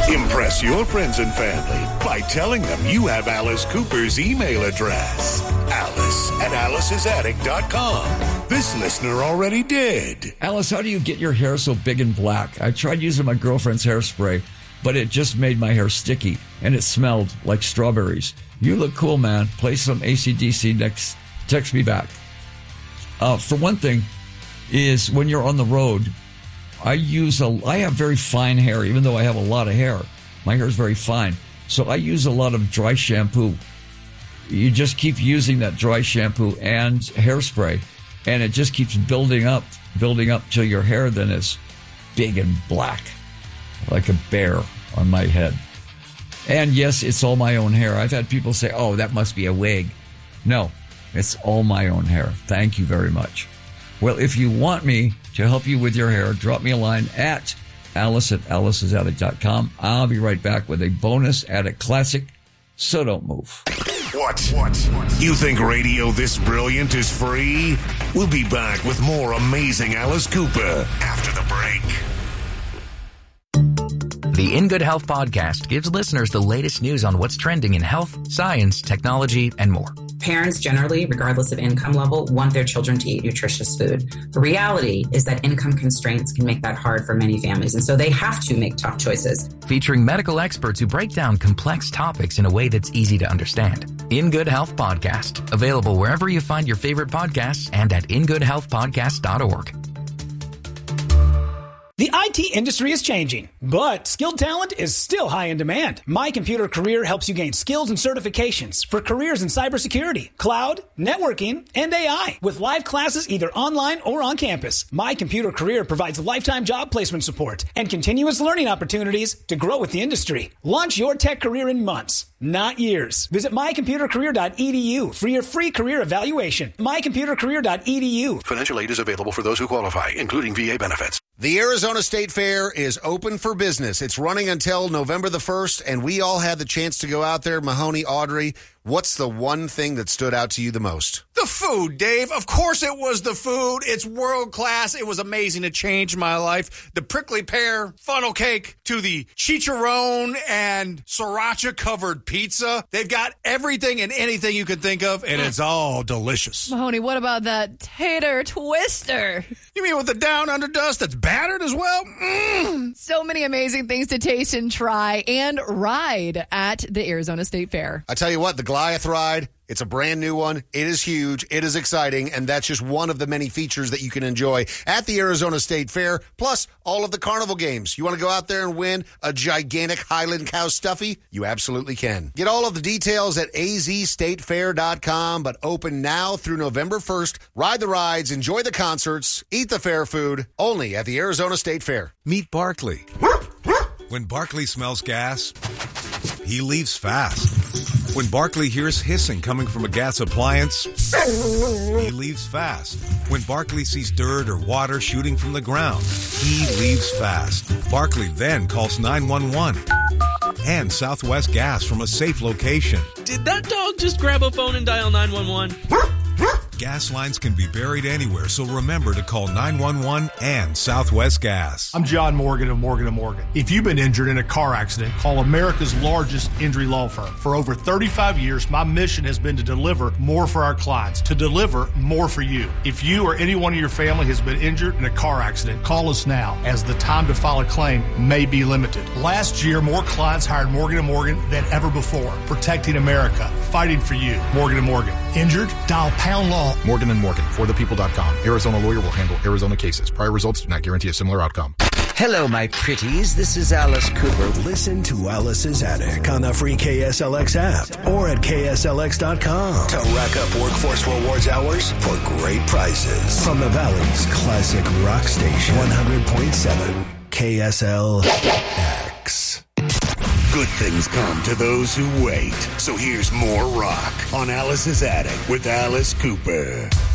Impress your friends and family by telling them you have Alice Cooper's email address. Alice@Alice'sAttic.com. This listener already did. Alice, how do you get your hair so big and black? I tried using my girlfriend's hairspray, but it just made my hair sticky, and it smelled like strawberries. You look cool, man. Play some AC/DC next. Text me back. For one thing, is when you're on the road, I have very fine hair, even though I have a lot of hair. My hair is very fine. So I use a lot of dry shampoo. You just keep using that dry shampoo and hairspray, and it just keeps building up till your hair then is big and black, like a bear on my head. And yes, it's all my own hair. I've had people say, oh, that must be a wig. No, it's all my own hair. Thank you very much. Well, if you want me to help you with your hair, drop me a line at Alice@Alice'sAttic.com. I'll be right back with a bonus Attic Classic, so don't move. What? You think radio this brilliant is free? We'll be back with more amazing Alice Cooper after the break. The In Good Health podcast gives listeners the latest news on what's trending in health, science, technology, and more. Parents generally, regardless of income level, want their children to eat nutritious food. The reality is that income constraints can make that hard for many families, and so they have to make tough choices. Featuring medical experts who break down complex topics in a way that's easy to understand. In Good Health Podcast, available wherever you find your favorite podcasts and at ingoodhealthpodcast.org. The IT industry is changing, but skilled talent is still high in demand. My Computer Career helps you gain skills and certifications for careers in cybersecurity, cloud, networking, and AI with live classes either online or on campus. My Computer Career provides lifetime job placement support and continuous learning opportunities to grow with the industry. Launch your tech career in months, not years. Visit mycomputercareer.edu for your free career evaluation. mycomputercareer.edu. Financial aid is available for those who qualify, including VA benefits. The Arizona State Fair is open for business. It's running until November the 1st, and we all had the chance to go out there. Mahoney, Audrey, what's the one thing that stood out to you the most? The food, Dave. Of course it was the food. It's world class. It was amazing. It changed my life. The prickly pear funnel cake to the chicharron and sriracha covered pizza. They've got everything and anything you can think of, and it's all delicious. Mahoney, what about that tater twister? You mean with the down under dust that's battered as well? So many amazing things to taste and try and ride at the Arizona State Fair. I tell you what, the Goliath ride, it's a brand new one. It is huge. It is exciting. And that's just one of the many features that you can enjoy at the Arizona State Fair, plus all of the carnival games. You want to go out there and win a gigantic Highland Cow Stuffy? You absolutely can. Get all of the details at azstatefair.com, but open now through November 1st. Ride the rides, enjoy the concerts, eat the fair food, only at the Arizona State Fair. Meet Barkley. When Barkley smells gas, he leaves fast. When Barkley hears hissing coming from a gas appliance, he leaves fast. When Barkley sees dirt or water shooting from the ground, he leaves fast. Barkley then calls 911 and Southwest Gas from a safe location. Did that dog just grab a phone and dial 911? Gas lines can be buried anywhere, so remember to call 911 and Southwest Gas. I'm John Morgan of Morgan & Morgan. If you've been injured in a car accident, call America's largest injury law firm. For over 35 years, my mission has been to deliver more for our clients, to deliver more for you. If you or anyone in your family has been injured in a car accident, call us now, as the time to file a claim may be limited. Last year, more clients hired Morgan & Morgan than ever before, protecting America, fighting for you. Morgan & Morgan. Injured? Dial pound law. Morgan & Morgan, forthepeople.com. Arizona lawyer will handle Arizona cases. Prior results do not guarantee a similar outcome. Hello, my pretties. This is Alice Cooper. Listen to Alice's Attic on the free KSLX app or at KSLX.com to rack up workforce rewards hours for great prizes. From the Valley's classic rock station, 100.7 KSLX. Good things come to those who wait. So here's more rock on Alice's Attic with Alice Cooper.